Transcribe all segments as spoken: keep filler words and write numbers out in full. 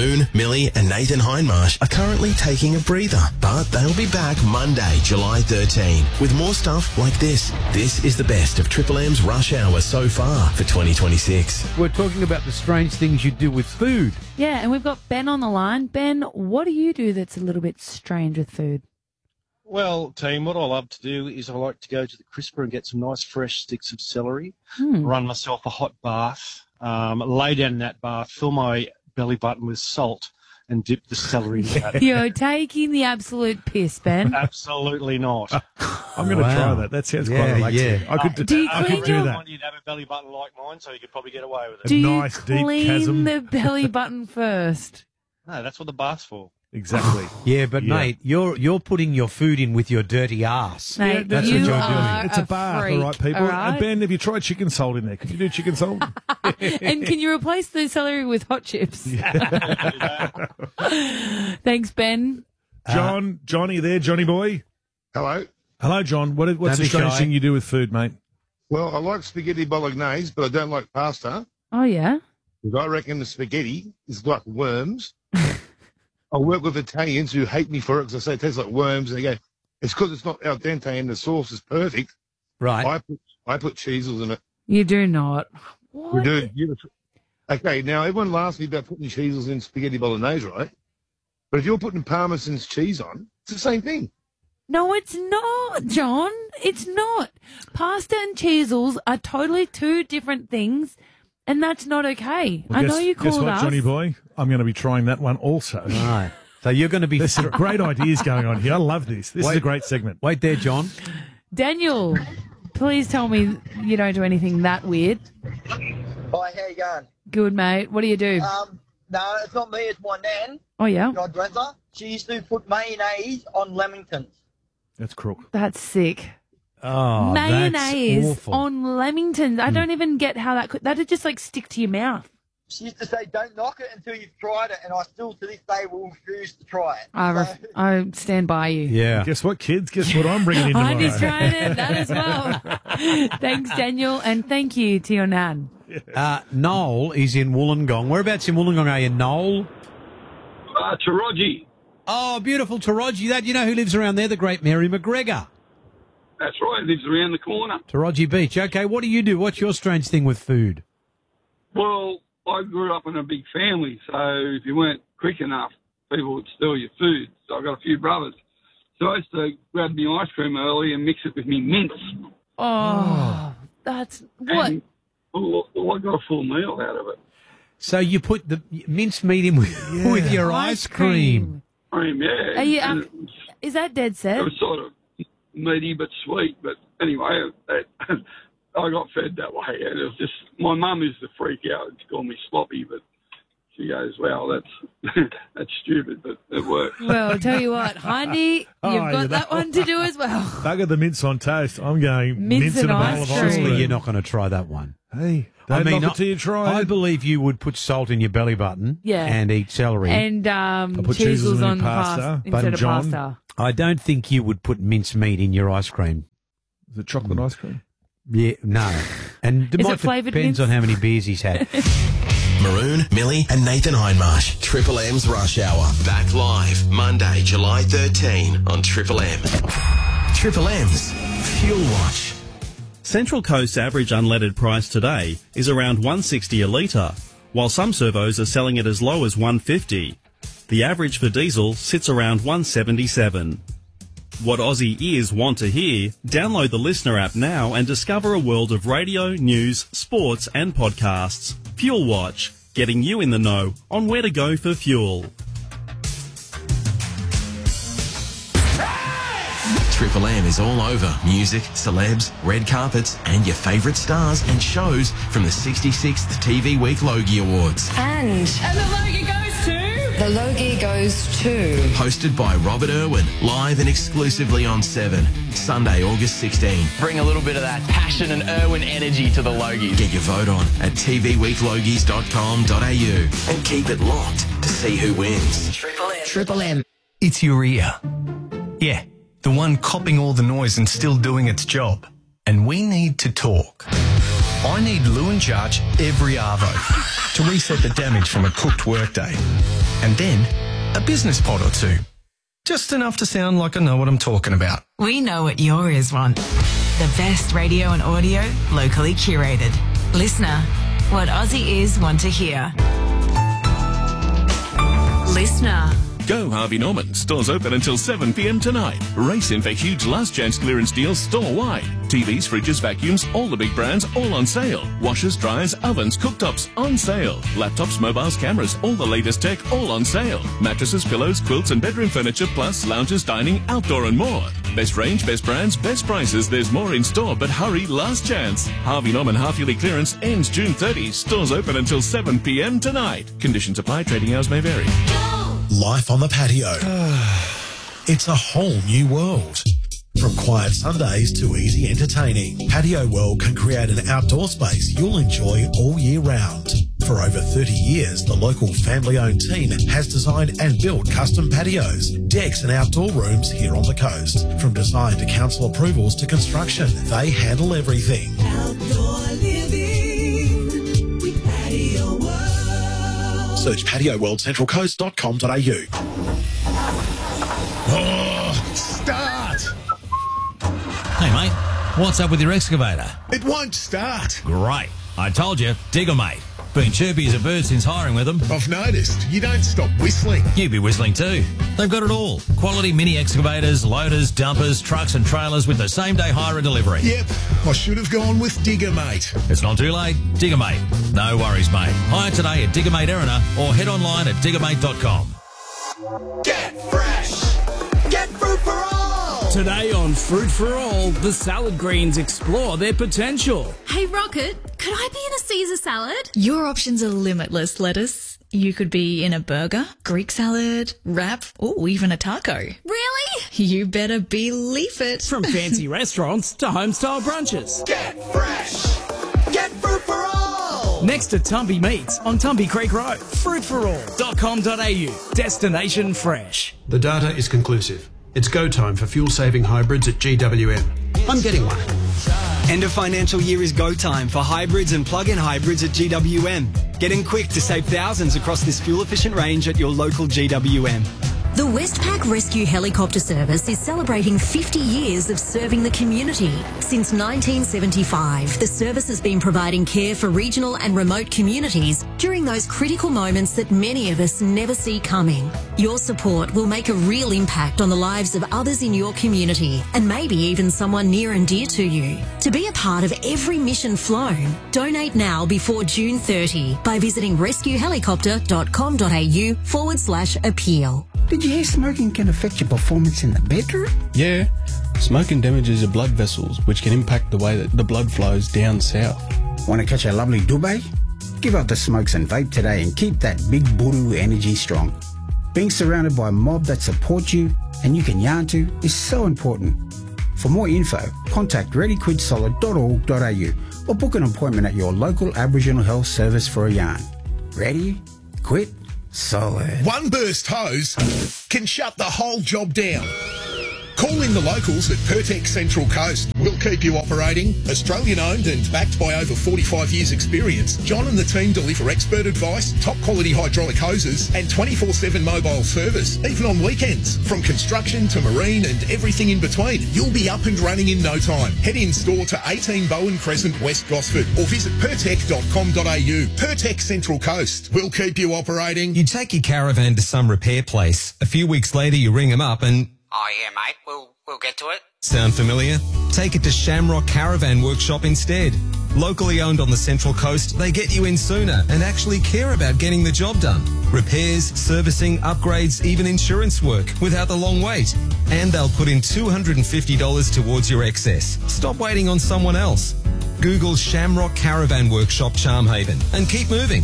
Maroon, Millie and Nathan Hindmarsh are currently taking a breather, but they'll be back Monday, July thirteenth, with more stuff like this. This is the best of Triple M's Rush Hour so far for twenty twenty-six. We're talking about the strange things you do with food. Yeah, and we've got Ben on the line. Ben, what do you do that's a little bit strange with food? Well, team, what I love to do is I like to go to the crisper and get some nice fresh sticks of celery, Hmm. run myself a hot bath, um, lay down in that bath, fill my belly button with salt and dip the celery in that. You're taking the absolute piss, Ben. Absolutely not. I'm going to Wow. try that. That sounds Yeah, quite relaxing. yeah. I could, Do you I clean could do your- that. You'd have a belly button like mine, so you could probably get away with it. Do you nice deep clean chasm. the belly button first? No, that's what the bath's for. Exactly. Yeah, but Yeah. mate, you're you're putting your food in with your dirty ass. Mate, That's you what you're are doing. It's a bath, freak, all right, people. all right? And Ben, have you tried chicken salt in there? Can you do chicken salt? And can you replace the celery with hot chips? Thanks, Ben. John, Johnny there, Johnny boy. Hello. Hello, John. What, what's Don't the be strange shy. thing you do with food, mate? Well, I like spaghetti bolognese, but I don't like pasta. Oh, yeah? Because I reckon the spaghetti is like worms. I work with Italians who hate me for it because I say it tastes like worms, and they go, it's because it's not al dente and the sauce is perfect. Right. I put I put cheesels in it. You do not. What? We do. You- Okay, now everyone laughs at me about putting cheesels in spaghetti bolognese, right? But if you're putting Parmesan's cheese on, it's the same thing. No, it's not, John. It's not. Pasta and cheesels are totally two different things, and that's not okay. Well, I guess, know you guess called what, us. Johnny boy? I'm going to be trying that one also. Right. So you're going to be... There's some great ideas going on here. I love this. This is Wait. a great segment. Wait there, John. Daniel, please tell me you don't do anything that weird. Hi, how you going? Good, mate. What do you do? Um, no, it's not me, it's my nan, Oh, yeah? God bless her. She used to put mayonnaise on Lamingtons. That's crook. That's sick. Oh, Mayonnaise that's awful. on Lamingtons. I don't even get how that could... That'd just, like, stick to your mouth. She used to say, don't knock it until you've tried it, and I still, to this day, will refuse to try it. I, ref- So- I stand by you. Yeah. Guess what, kids? Guess what I'm bringing in tomorrow? I'm just trying it, that as well. Thanks, Daniel, and thank you to your nan. Uh, Noel is in Wollongong. Whereabouts in Wollongong are you, Noel? Uh, Taraji. Oh, beautiful Taraji. That, you know who lives around there? The great Mary McGregor. That's right, lives around the corner. Taraji Beach. Okay, what do you do? What's your strange thing with food? Well, I grew up in a big family, so if you weren't quick enough, people would steal your food. So I've got a few brothers. So I used to grab my ice cream early and mix it with me mince. Oh, that's... What? And, well, well, I got a full meal out of it. So you put the minced meat in with, with your ice cream. Cream, yeah. Are you, And um, is that dead it set? was sort of meaty but sweet. But anyway, it, I got fed that way. And it was just, my mum used to freak out and call me sloppy, but she goes, well, that's that's stupid, but it works. Well, I'll tell you what, Heidi, you've Oh, got yeah, that that- one to do as well. Bugger the mince on toast. I'm going Mince mince, and and a bowl ice of cream. ice Surely cream. you're not going to try that one. Hey, don't knock it till you try I it. believe you would put salt in your belly button Yeah. and eat celery. And um, I'll put cheeses cheesels in on pasta. pasta But instead of John- pasta. I don't think you would put minced meat in your ice cream. Is it chocolate ice cream? Yeah, no. And it Is might it flavoured depends mince? on how many beers he's had. Maroon, Millie and Nathan Hindmarsh. Triple M's Rush Hour. Back live Monday, July thirteenth on Triple M. Triple M's Fuel Watch. Central Coast's average unleaded price today is around one sixty a litre, while some servos are selling it as low as one fifty. The average for diesel sits around one seventy-seven. What Aussie ears want to hear? Download the Listener app now and discover a world of radio, news, sports and podcasts. Fuel Watch, getting you in the know on where to go for fuel. Triple M is all over music, celebs, red carpets, and your favourite stars and shows from the sixty-sixth T V Week Logie Awards. And, And the Logie goes to... the Logie goes to... Hosted by Robert Irwin, live and exclusively on Seven, Sunday, August sixteenth. Bring a little bit of that passion and Irwin energy to the Logies. Get your vote on at t v week logies dot com dot a u and keep it locked to see who wins. Triple M. Triple M. It's your ear. Yeah, the one copping all the noise and still doing its job. And we need to talk. I need Lou and Judge every arvo to reset the damage from a cooked workday. and then a business pod or two. Just enough to sound like I know what I'm talking about. We know what your ears want. The best radio and audio, locally curated. Listener, what Aussie ears want to hear. Listener. Go Harvey Norman. Stores open until seven p.m. tonight. Race in for huge last chance clearance deals store-wide. T Vs, fridges, vacuums, all the big brands, all on sale. Washers, dryers, ovens, cooktops, on sale. Laptops, mobiles, cameras, all the latest tech, all on sale. Mattresses, pillows, quilts and bedroom furniture, plus lounges, dining, outdoor and more. Best range, best brands, best prices. There's more in store, but hurry, last chance. Harvey Norman half-yearly clearance ends June thirtieth. Stores open until seven p.m. tonight. Conditions apply. Trading hours may vary. Life on the patio. It's a whole new world. From quiet Sundays to easy entertaining, Patio World can create an outdoor space you'll enjoy all year round. For over thirty years, the local family-owned team has designed and built custom patios, decks and outdoor rooms here on the coast. From design to council approvals to construction, they handle everything. Outdoor living with Patio World. Search patio world central coast dot com dot a u. Oh, start! Hey, mate, what's up with your excavator? It won't start. Great. I told you, Digger Mate. Been chirpy as a bird since hiring with them. I've noticed. You don't stop whistling. You be whistling too. They've got it all. Quality mini excavators, loaders, dumpers, trucks and trailers with the same day hire and delivery. Yep. I should have gone with Digger Mate. It's not too late. Digger Mate. No worries, mate. Hire today at Digger Mate Erina or head online at digger mate dot com. Get fresh. Get fruit for all. Today on Fruit for All, the salad greens explore their potential. Hey, Rocket, could I be in a Caesar salad? Your options are limitless, lettuce. You could be in a burger, Greek salad, wrap, or even a taco. Really? You better believe it. From fancy restaurants to home-style brunches. Get fresh. Get fruit for all. Next to Tumby Meats on Tumby Creek Road. fruit for all dot com dot a u. Destination fresh. The data is conclusive. It's go time for fuel-saving hybrids at G W M. I'm getting one. End of financial year is go time for hybrids and plug-in hybrids at G W M. Get in quick to save thousands across this fuel-efficient range at your local G W M. The Westpac Rescue Helicopter Service is celebrating fifty years of serving the community. Since nineteen seventy-five, the service has been providing care for regional and remote communities during those critical moments that many of us never see coming. Your support will make a real impact on the lives of others in your community and maybe even someone near and dear to you. To be a part of every mission flown, donate now before June thirtieth by visiting rescue helicopter dot com dot a u forward slash appeal. Did you hear smoking can affect your performance in the bedroom? Yeah. Smoking damages your blood vessels, which can impact the way that the blood flows down south. Want to catch a lovely Dubai? Give up the smokes and vape today and keep that big buru energy strong. Being surrounded by a mob that support you and you can yarn to is so important. For more info, contact ready quit solid dot org dot a u or book an appointment at your local Aboriginal Health Service for a yarn. Ready? Quit? Solid. One burst hose can shut the whole job down. Call in the locals at Pertex Central Coast. We'll keep you operating. Australian owned and backed by over forty-five years experience, John and the team deliver expert advice, top quality hydraulic hoses and twenty-four seven mobile service, even on weekends. From construction to marine and everything in between, you'll be up and running in no time. Head in store to eighteen Bowen Crescent, West Gosford or visit pertec dot com dot a u. Pertex Central Coast. We'll keep you operating. You take your caravan to some repair place. A few weeks later you ring them up and... Oh yeah, mate, we'll, we'll get to it. Sound familiar? Take it to Shamrock Caravan Workshop instead. Locally owned on the Central Coast, they get you in sooner and actually care about getting the job done. Repairs, servicing, upgrades, even insurance work without the long wait. And they'll put in two hundred fifty dollars towards your excess. Stop waiting on someone else. Google Shamrock Caravan Workshop Charmhaven and keep moving.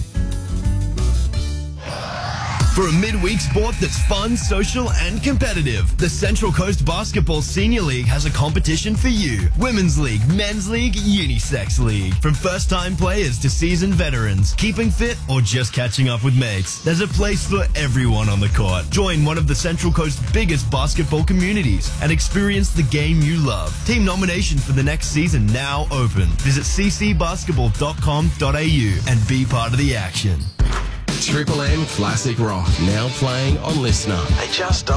For a midweek sport that's fun, social and competitive, the Central Coast Basketball Senior League has a competition for you. Women's League, Men's League, Unisex League. From first-time players to seasoned veterans, keeping fit or just catching up with mates. There's a place for everyone on the court. Join one of the Central Coast's biggest basketball communities and experience the game you love. Team nominations for the next season now open. Visit c c basketball dot com dot a u and be part of the action. Triple M Classic Rock, now playing on Listener. They just don't